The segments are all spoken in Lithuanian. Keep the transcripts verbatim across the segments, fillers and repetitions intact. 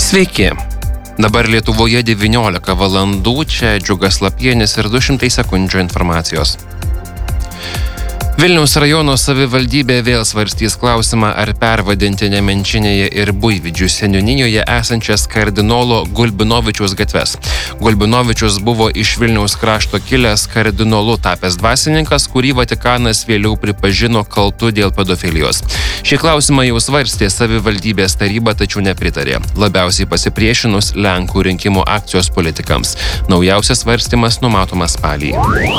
Sveiki. Dabar Lietuvoje devyniolika valandų, čia Džiugas Lapienis ir du šimtai sekundžių informacijos. Vilniaus rajono savivaldybė vėl svarstys klausimą, ar pervadinti Nemenčinėje ir Buivydžių seniūnijoje esančias kardinolo Gulbinovičiaus gatves. Gulbinovičius buvo iš Vilniaus krašto kilęs kardinolu tapęs dvasininkas, kurį Vatikanas vėliau pripažino kaltu dėl pedofilijos. Šį klausimą jau svarstė savivaldybės taryba, tačiau nepritarė. Labiausiai pasipriešinus Lenkų rinkimų akcijos politikams. Naujausias svarstymas numatomas spalį.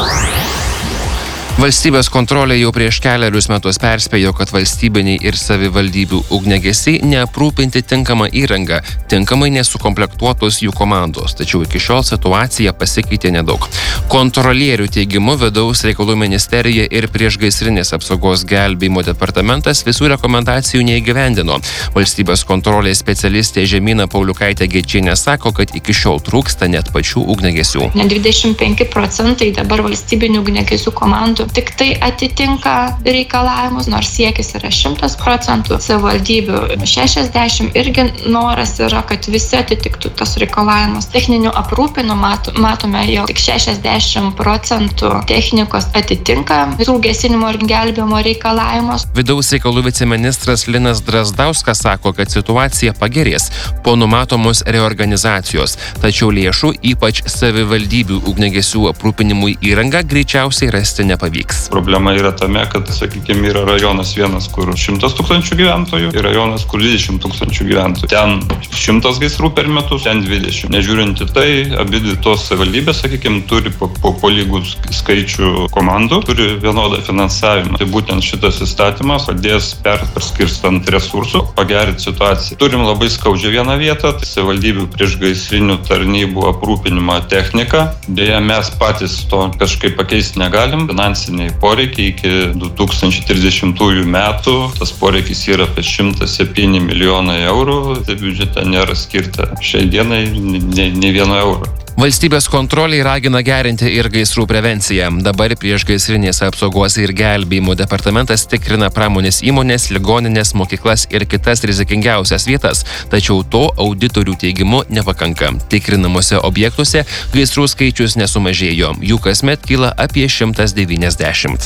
Valstybės kontrolė jau prieš kelerius metus perspėjo, kad valstybiniai ir savivaldybių ugniagesiai neaprūpinti tinkamą įrangą, tinkamai nesukomplektuotos jų komandos, tačiau iki šiol situacija pasikeitė nedaug. Kontrolierių teigimu Vidaus reikalų ministerija ir priešgaisrinės apsaugos gelbėjimo departamentas visų rekomendacijų neįgyvendino. Valstybės kontrolės specialistė Žemyna Pauliukaitė Gečienė sako, kad iki šiol trūksta net pačių ugniagesių. dvidešimt penki procentai dabar valstybinių ugniagesių komandų tik tai atitinka reikalavimus, nors siekis yra šimtas procentų, savivaldybių šešiasdešimt, irgi noras yra, kad visi atitiktų tas reikalavimus. Techninių aprūpinų mat, matome, jog tik šešiasdešimt procentų technikos atitinka visų gesinimo ir gelbėjimo reikalavimus. Vidaus reikalų viceministras Linas Drazdauskas sako, kad situacija pagerės po numatomos reorganizacijos, tačiau lėšų, ypač savivaldybių ugniagesių aprūpinimui įrangą, greičiausiai rasti nepavyks. Problema yra tame, kad, sakykime, yra rajonas vienas, kur šimtas tūkstančių gyventojų ir rajonas, kur dvidešimt tūkstančių gyventojų. Ten šimtas gaisrų per metus, ten dvidešimt. Nežiūrint į tai, abidvi tos savivaldybės, sakykime, turi po, po, po lygų skaičių komandų, turi vienodą finansavimą. Tai būtent šitas įstatymas padės per, perskirstant resursų, pagerinti situaciją. Turim labai skaudžią vieną vietą, tai savivaldybių priešgaisrinių tarnybų aprūpinimo technika. Deja, mes patys to kažkaip pakeisti negalim. Finansiniai poreikiai iki du tūkstančiai trisdešimtųjų metų. Tas poreikis yra apie šimtas septyni milijonai eurų. Tai biudžete nėra skirta šiai dienai nei, nei vieno euro. Valstybės kontrolė ragina gerinti ir gaisrų prevenciją. Dabar priešgaisrinės apsaugos ir gelbėjimo departamentas tikrina pramonės įmonės, ligoninės, mokyklas ir kitas rizikingiausias vietas, tačiau to auditorių teigimu nepakanka. Tikrinamuose objektuose gaisrų skaičius nesumažėjo, jų kasmet kyla apie šimtas devyniasdešimt.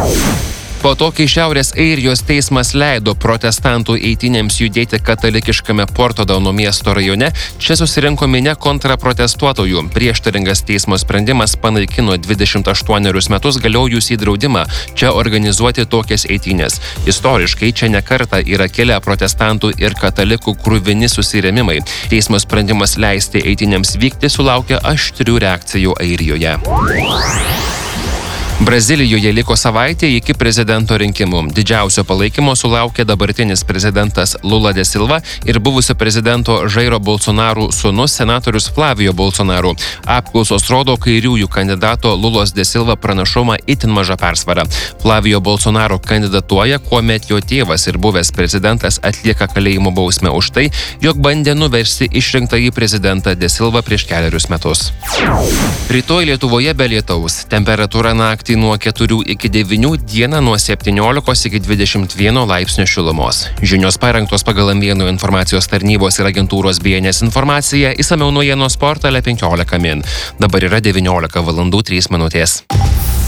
Po to, kai Šiaurės Airijos teismas leido protestantų eitynėms judėti katalikiškame Portodauno miesto rajone, čia susirinko minia kontraprotestuotojų. Prieštaringas teismo sprendimas panaikino dvidešimt aštuonerius metus galiojusį draudimą čia organizuoti tokias eitynės. Istoriškai čia nekartą yra kilę protestantų ir katalikų kruvini susirėmimai. Teismo sprendimas leisti eitynėms vykti sulaukė aštrių reakcijų Airijoje. Brazilijoje liko savaitė iki prezidento rinkimų. Didžiausio palaikymo sulaukė dabartinis prezidentas Lula de Silva ir buvusio prezidento Jairo Bolsonaro sūnus senatorius Flavio Bolsonaro. Apklausos rodo kairiųjų kandidato Lulos de Silva pranašumą itin maža persvara. Flavio Bolsonaro kandidatuoja, kuomet jo tėvas ir buvęs prezidentas atlieka kalėjimo bausmę už tai, jog bandė nuversti išrinktąjį prezidentą de Silva prieš kelerius metus. Rytoj Lietuvoje be lietaus. Temperatūra naktį nuo keturių iki devynių, dieną nuo septyniolikos iki dvidešimt vieno laipsnio šilumos. Žinios parengtos pagal em vieno informacijos tarnybos ir agentūros B N S informaciją, išsamiau naujienos portale penkiolika min. Dabar yra devyniolika valandų trys minutės.